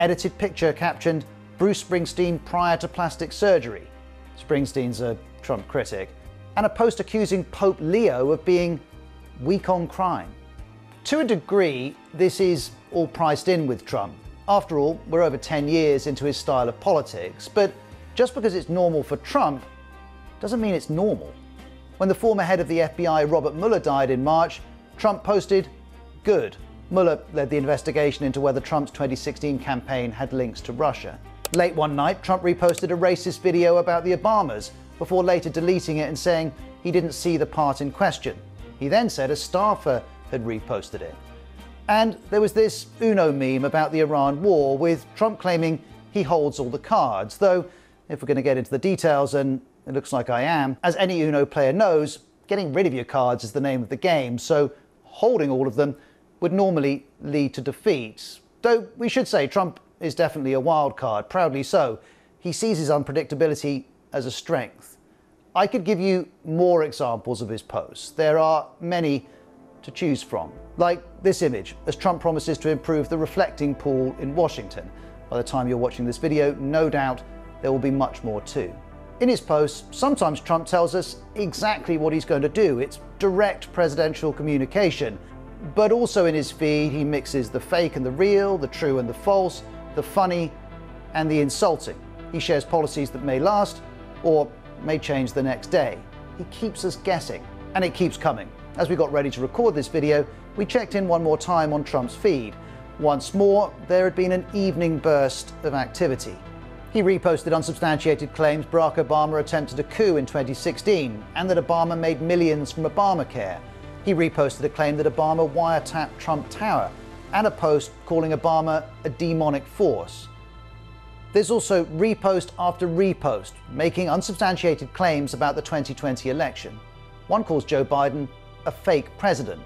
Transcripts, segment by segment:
edited picture captioned Bruce Springsteen prior to plastic surgery. Springsteen's a Trump critic. And a post accusing Pope Leo of being weak on crime. To a degree, this is all priced in with Trump. After all, we're over 10 years into his style of politics, but just because it's normal for Trump doesn't mean it's normal. When the former head of the FBI, Robert Mueller, died in March, Trump posted, "Good." Mueller led the investigation into whether Trump's 2016 campaign had links to Russia. Late one night, Trump reposted a racist video about the Obamas, before later deleting it and saying he didn't see the part in question. He then said a staffer had reposted it. And there was this Uno meme about the Iran war, with Trump claiming he holds all the cards, though if we're going to get into the details, and it looks like I am, as any Uno player knows, getting rid of your cards is the name of the game, so holding all of them would normally lead to defeat. Though we should say Trump is definitely a wild card, proudly so. He sees his unpredictability as a strength. I could give you more examples of his posts. There are many to choose from. Like this image, as Trump promises to improve the reflecting pool in Washington. By the time you're watching this video, no doubt there will be much more too. In his posts, sometimes Trump tells us exactly what he's going to do. It's direct presidential communication. But also in his feed, he mixes the fake and the real, the true and the false, the funny and the insulting. He shares policies that may last or may change the next day. He keeps us guessing, and it keeps coming. As we got ready to record this video, we checked in one more time on Trump's feed. Once more, there had been an evening burst of activity. He reposted unsubstantiated claims Barack Obama attempted a coup in 2016 and that Obama made millions from Obamacare. He reposted a claim that Obama wiretapped Trump Tower and a post calling Obama a demonic force. There's also repost after repost, making unsubstantiated claims about the 2020 election. One calls Joe Biden a fake president.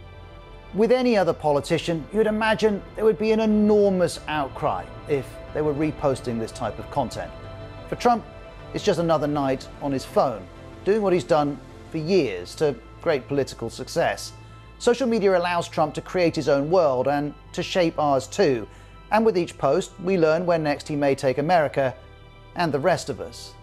With any other politician, you'd imagine there would be an enormous outcry if they were reposting this type of content. For Trump, it's just another night on his phone, doing what he's done for years to great political success. Social media allows Trump to create his own world and to shape ours too. And with each post, we learn where next he may take America and the rest of us.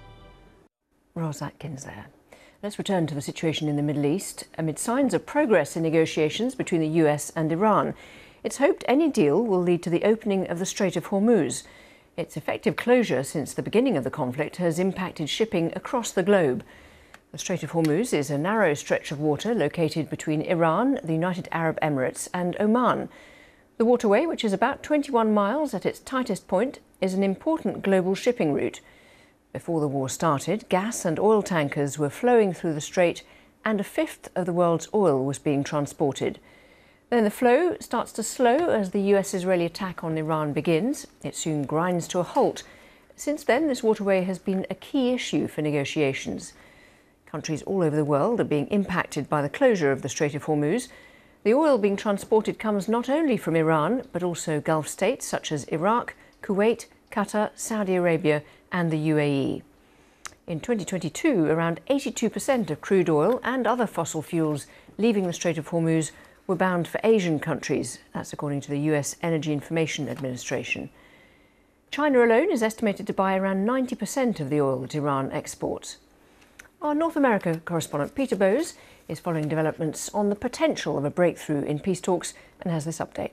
Ross Atkins there. Let's return to the situation in the Middle East. Amid signs of progress in negotiations between the US and Iran, it's hoped any deal will lead to the opening of the Strait of Hormuz. Its effective closure since the beginning of the conflict has impacted shipping across the globe. The Strait of Hormuz is a narrow stretch of water located between Iran, the United Arab Emirates and Oman. The waterway, which is about 21 miles at its tightest point, is an important global shipping route. Before the war started, gas and oil tankers were flowing through the strait and a fifth of the world's oil was being transported. Then the flow starts to slow as the US-Israeli attack on Iran begins. It soon grinds to a halt. Since then, this waterway has been a key issue for negotiations. Countries all over the world are being impacted by the closure of the Strait of Hormuz. The oil being transported comes not only from Iran, but also Gulf states such as Iraq, Kuwait, Qatar, Saudi Arabia and the UAE. In 2022, around 82% of crude oil and other fossil fuels leaving the Strait of Hormuz were bound for Asian countries. That's according to the US Energy Information Administration. China alone is estimated to buy around 90% of the oil that Iran exports. Our North America correspondent Peter Bowes is following developments on the potential of a breakthrough in peace talks and has this update.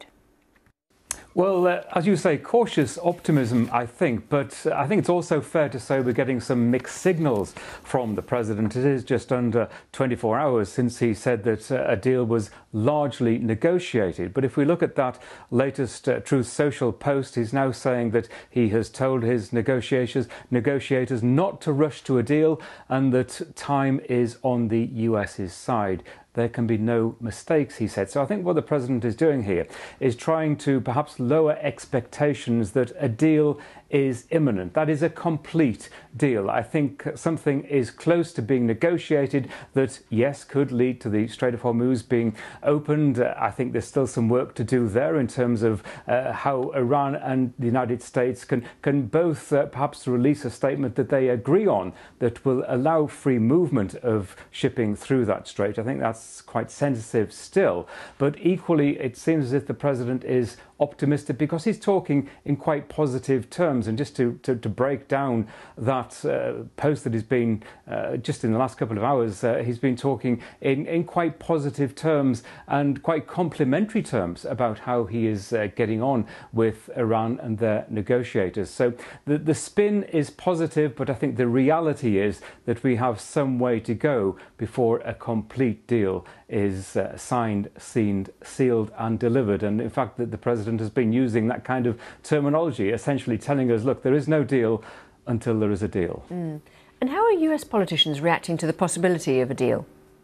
Well, as you say, cautious optimism, I think, but I think it's also fair to say we're getting some mixed signals from the president. It is just under 24 hours since he said that a deal was largely negotiated. But if we look at that latest Truth Social post, he's now saying that he has told his negotiators not to rush to a deal and that time is on the US's side. There can be no mistakes, he said. So I think what the president is doing here is trying to perhaps lower expectations that a deal is imminent. That is a complete deal. I think something is close to being negotiated that, yes, could lead to the Strait of Hormuz being opened. I think there's still some work to do there in terms of how Iran and the United States can both perhaps release a statement that they agree on that will allow free movement of shipping through that strait. I think that's that's quite sensitive still. But equally, it seems as if the president is optimistic because he's talking in quite positive terms. And just to break down that post that he's been, just in the last couple of hours, he's been talking in quite positive terms and quite complimentary terms about how he is getting on with Iran and their negotiators. So the spin is positive, but I think the reality is that we have some way to go before a complete deal is signed, sealed and delivered. And in fact, the president has been using that kind of terminology, essentially telling us, look, there is no deal until there is a deal. And how are US politicians reacting to the possibility of a deal?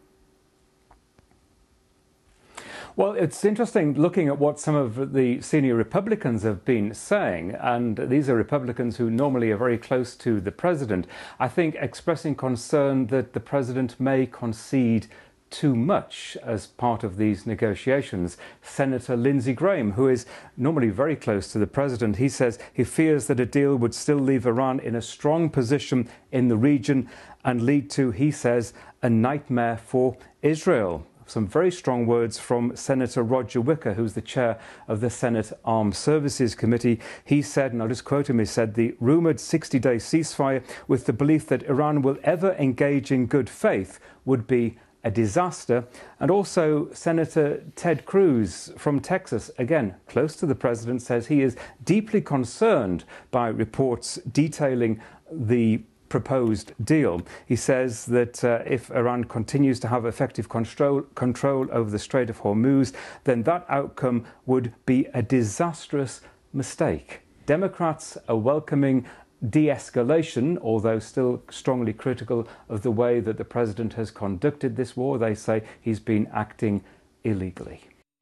Well, it's interesting looking at what some of the senior Republicans have been saying, and these are Republicans who normally are very close to the president, I think expressing concern that the president may concede too much as part of these negotiations. Senator Lindsey Graham, who is normally very close to the president, he says he fears that a deal would still leave Iran in a strong position in the region and lead to, he says, a nightmare for Israel. Some very strong words from Senator Roger Wicker, who's the chair of the Senate Armed Services Committee. He said, and I'll just quote him, he said, the rumoured 60-day ceasefire with the belief that Iran will ever engage in good faith would be a disaster. And also Senator Ted Cruz from Texas, again, close to the president, says he is deeply concerned by reports detailing the proposed deal. He says that if Iran continues to have effective control over the Strait of Hormuz, then that outcome would be a disastrous mistake. Democrats are welcoming de-escalation, although still strongly critical of the way that the president has conducted this war. They say he's been acting illegally.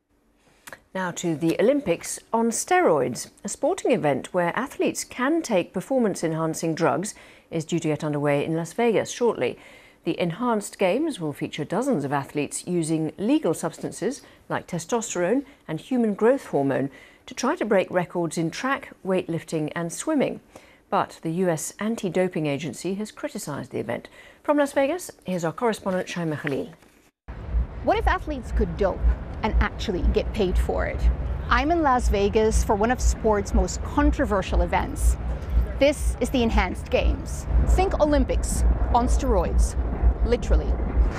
Now to the Olympics on steroids. A sporting event where athletes can take performance-enhancing drugs is due to get underway in Las Vegas shortly. The Enhanced Games will feature dozens of athletes using legal substances like testosterone and human growth hormone to try to break records in track, weightlifting and swimming. But the US Anti-Doping Agency has criticised the event. From Las Vegas, here's our correspondent Shaima Khalil. What if athletes could dope and actually get paid for it? I'm in Las Vegas for one of sport's most controversial events. This is the Enhanced Games. Think Olympics on steroids, literally.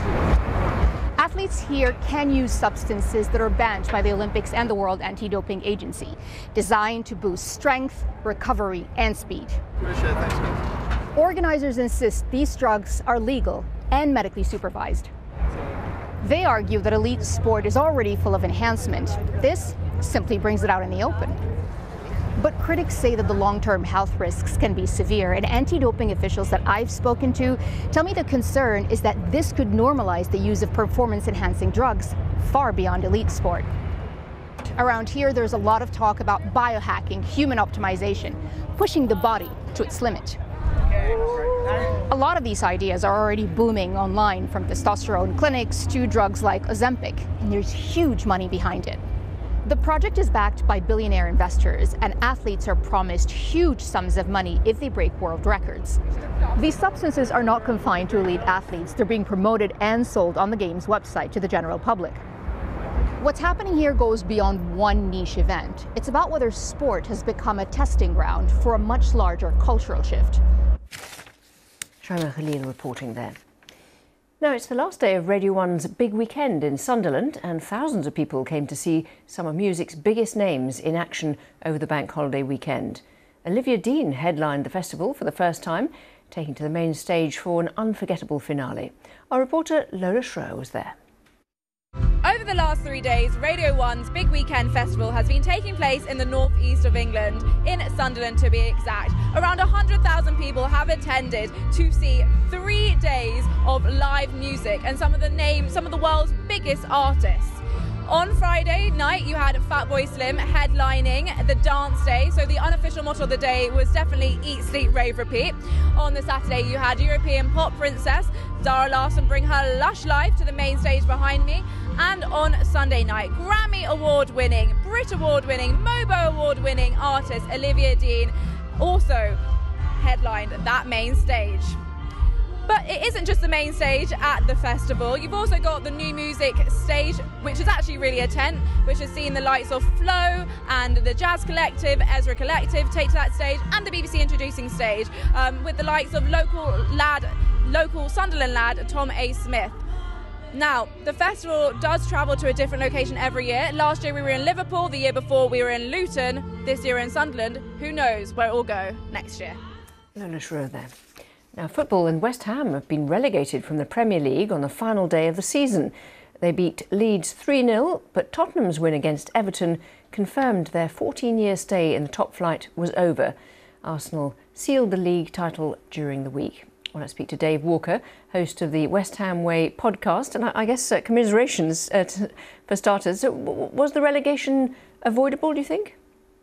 Athletes here can use substances that are banned by the Olympics and the World Anti-Doping Agency, designed to boost strength, recovery, and speed. Organizers insist these drugs are legal and medically supervised. They argue that elite sport is already full of enhancement. This simply brings it out in the open. But critics say that the long-term health risks can be severe, and anti-doping officials that I've spoken to tell me the concern is that this could normalize the use of performance-enhancing drugs far beyond elite sport. Around here, there's a lot of talk about biohacking, human optimization, pushing the body to its limit. A lot of these ideas are already booming online, from testosterone clinics to drugs like Ozempic, and there's huge money behind it. The project is backed by billionaire investors, and athletes are promised huge sums of money if they break world records. These substances are not confined to elite athletes. They're being promoted and sold on the Games website to the general public. What's happening here goes beyond one niche event. It's about whether sport has become a testing ground for a much larger cultural shift. Shaima Khalil reporting there. Now, it's the last day of Radio 1's Big Weekend in Sunderland, and thousands of people came to see some of music's biggest names in action over the bank holiday weekend. Olivia Dean headlined the festival for the first time, taking to the main stage for an unforgettable finale. Our reporter Lola Schroer was there. Over the last 3 days, Radio 1's Big Weekend Festival has been taking place in the northeast of England, in Sunderland to be exact. Around 100,000 people have attended to see 3 days of live music and some of the world's biggest artists. On Friday night, you had Fatboy Slim headlining the dance day, so the unofficial motto of the day was definitely Eat, Sleep, Rave, Repeat. On the Saturday, you had European pop princess Zara Larsson bring her lush life to the main stage behind me. And on Sunday night, Grammy Award-winning, Brit Award-winning, Mobo Award-winning artist Olivia Dean also headlined that main stage. But it isn't just the main stage at the festival. You've also got the new music stage, which is actually really a tent, which has seen the likes of Flow and the Jazz Collective, Ezra Collective take to that stage, and the BBC Introducing stage, with the likes of local Sunderland lad Tom A. Smith. Now, the festival does travel to a different location every year. Last year we were in Liverpool, the year before we were in Luton, this year in Sunderland. Who knows where it will go next year? Lona Shrew there. Now, football and West Ham have been relegated from the Premier League on the final day of the season. They beat Leeds 3-0, but Tottenham's win against Everton confirmed their 14-year stay in the top flight was over. Arsenal sealed the league title during the week. I want to speak to Dave Walker, host of the West Ham Way podcast, and I guess commiserations for starters. Was the relegation avoidable, do you think?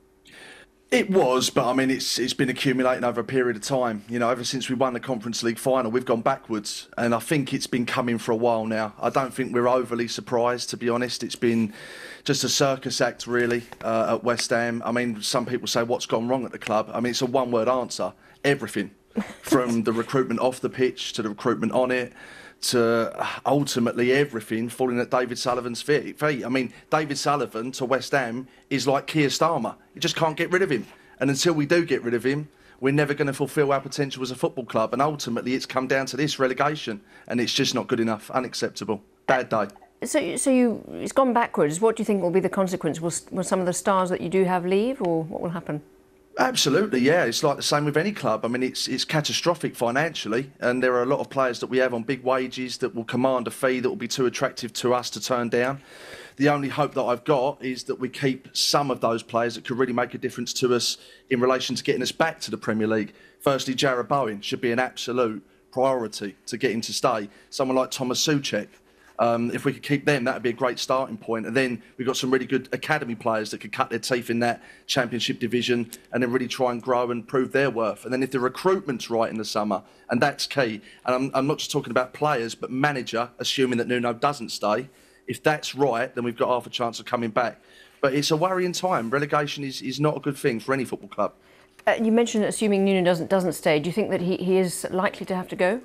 It was, but I mean, it's been accumulating over a period of time. You know, ever since we won the Conference League final, we've gone backwards, and I think it's been coming for a while now. I don't think we're overly surprised, to be honest. It's been just a circus act, really, at West Ham. I mean, some people say, what's gone wrong at the club? I mean, it's a one-word answer: everything. From the recruitment off the pitch to the recruitment on it, to ultimately everything falling at David Sullivan's feet. I mean, David Sullivan to West Ham is like Keir Starmer. You just can't get rid of him. And until we do get rid of him, we're never going to fulfil our potential as a football club. And ultimately, it's come down to this relegation. And it's just not good enough. Unacceptable. Bad day. So it's gone backwards. What do you think will be the consequence? Will some of the stars that you do have leave, or what will happen? Absolutely, yeah. It's like the same with any club. I mean, it's catastrophic financially, and there are a lot of players that we have on big wages that will command a fee that will be too attractive to us to turn down. The only hope that I've got is that we keep some of those players that could really make a difference to us in relation to getting us back to the Premier League. Firstly, Jarrod Bowen should be an absolute priority to get him to stay. Someone like Thomas Souček. If we could keep them, that would be a great starting point. And then we've got some really good academy players that could cut their teeth in that Championship division and then really try and grow and prove their worth. And then if the recruitment's right in the summer, and that's key, and I'm not just talking about players, but manager, assuming that Nuno doesn't stay, if that's right, then we've got half a chance of coming back. But it's a worrying time. Relegation is not a good thing for any football club. You mentioned assuming Nuno doesn't stay. Do you think that he is likely to have to go?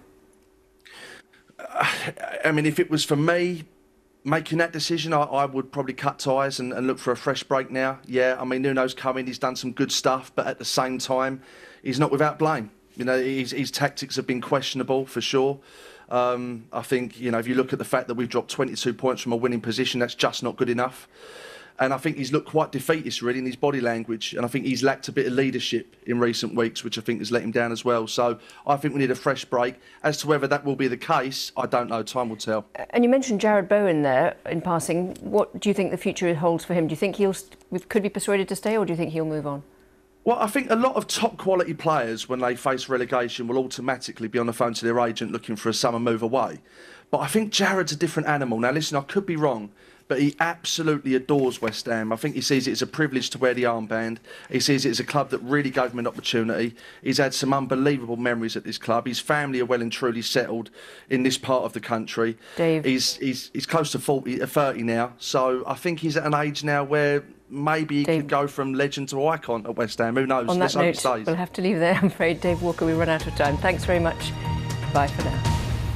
I mean, if it was for me making that decision, I would probably cut ties and look for a fresh break now. Yeah, I mean, Nuno's coming, he's done some good stuff, but at the same time, he's not without blame. You know, his tactics have been questionable, for sure. I think, you know, if you look at the fact that we've dropped 22 points from a winning position, that's just not good enough. And I think he's looked quite defeatist, really, in his body language. And I think he's lacked a bit of leadership in recent weeks, which I think has let him down as well. So I think we need a fresh break. As to whether that will be the case, I don't know. Time will tell. And you mentioned Jarrod Bowen there in passing. What do you think the future holds for him? Do you think could be persuaded to stay, or do you think he'll move on? Well, I think a lot of top quality players, when they face relegation, will automatically be on the phone to their agent looking for a summer move away. But I think Jarrod's a different animal. Now, listen, I could be wrong, but he absolutely adores West Ham. I think he sees it as a privilege to wear the armband. He sees it as a club that really gave him an opportunity. He's had some unbelievable memories at this club. His family are well and truly settled in this part of the country. Dave. He's close to 30 now, so I think he's at an age now where maybe he could go from legend to icon at West Ham. Who knows? On that note, we'll have to leave there, I'm afraid. Dave Walker, we run out of time. Thanks very much. Bye for now.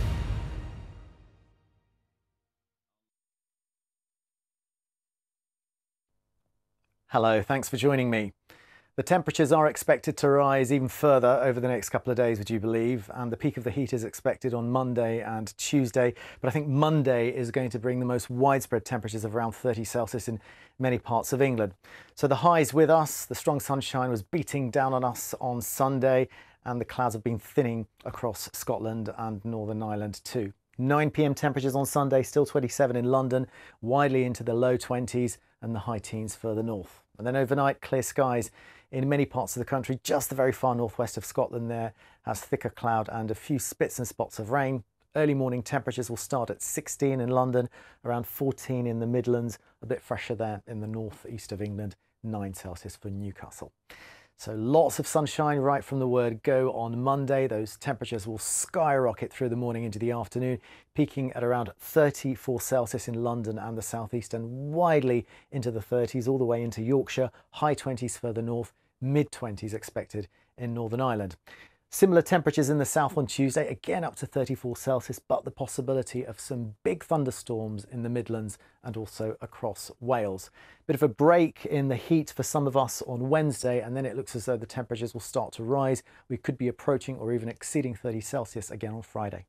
Hello, thanks for joining me. The temperatures are expected to rise even further over the next couple of days, would you believe? And the peak of the heat is expected on Monday and Tuesday. But I think Monday is going to bring the most widespread temperatures of around 30 Celsius in many parts of England. So the highs with us, the strong sunshine was beating down on us on Sunday, and the clouds have been thinning across Scotland and Northern Ireland too. 9 p.m. temperatures on Sunday, still 27 in London, widely into the low 20s and the high teens further north. And then overnight, clear skies in many parts of the country. Just the very far northwest of Scotland there has thicker cloud and a few spits and spots of rain. Early morning temperatures will start at 16 in London, around 14 in the Midlands, a bit fresher there in the northeast of England, 9 Celsius for Newcastle. So lots of sunshine right from the word go on Monday. Those temperatures will skyrocket through the morning into the afternoon, peaking at around 34 Celsius in London and the southeast, and widely into the 30s all the way into Yorkshire, high 20s further north, mid 20s expected in Northern Ireland. Similar temperatures in the south on Tuesday, again up to 34 Celsius, but the possibility of some big thunderstorms in the Midlands and also across Wales. Bit of a break in the heat for some of us on Wednesday, and then it looks as though the temperatures will start to rise. We could be approaching or even exceeding 30 Celsius again on Friday.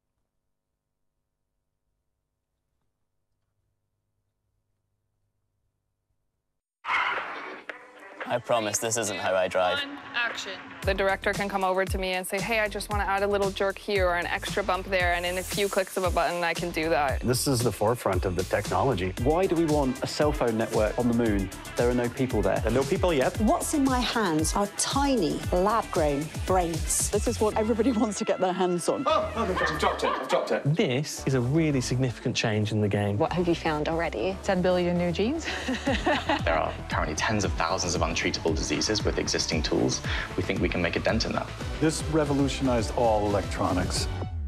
I promise this isn't how I drive. Action. The director can come over to me and say, hey, I just want to add a little jerk here or an extra bump there, and in a few clicks of a button, I can do that. This is the forefront of the technology. Why do we want a cell phone network on the moon? There are no people there. There are no people yet. What's in my hands are tiny, lab-grown brains. This is what everybody wants to get their hands on. Oh, I've dropped it. This is a really significant change in the game. What have you found already? 10 billion new genes. There are currently tens of thousands of untreatable diseases with existing tools. We think we can make a dent in that. This revolutionized all electronics.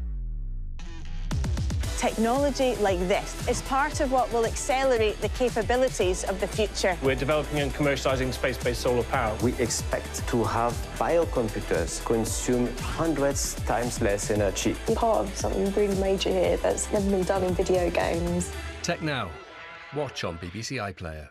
Technology like this is part of what will accelerate the capabilities of the future. We're developing and commercializing space-based solar power. We expect to have biocomputers consume hundreds times less energy. We're part of something really major here that's never been done in video games. Tech Now. Watch on BBC iPlayer.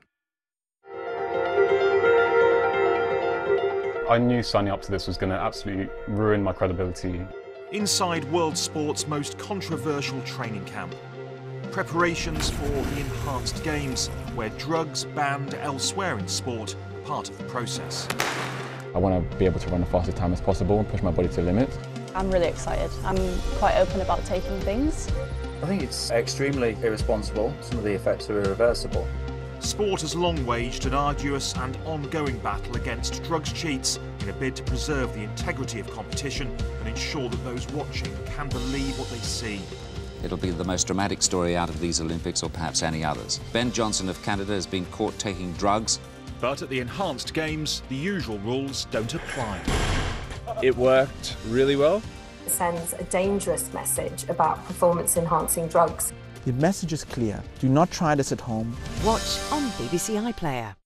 I knew signing up to this was going to absolutely ruin my credibility. Inside world sport's most controversial training camp. Preparations for the enhanced games, where drugs banned elsewhere in sport are part of the process. I want to be able to run the fastest time as possible and push my body to the limit. I'm really excited. I'm quite open about taking things. I think it's extremely irresponsible. Some of the effects are irreversible. Sport has long waged an arduous and ongoing battle against drugs cheats in a bid to preserve the integrity of competition and ensure that those watching can believe what they see. It'll be the most dramatic story out of these Olympics or perhaps any others. Ben Johnson of Canada has been caught taking drugs. But at the enhanced games, the usual rules don't apply. It worked really well. It sends a dangerous message about performance-enhancing drugs. The message is clear. Do not try this at home. Watch on BBC iPlayer.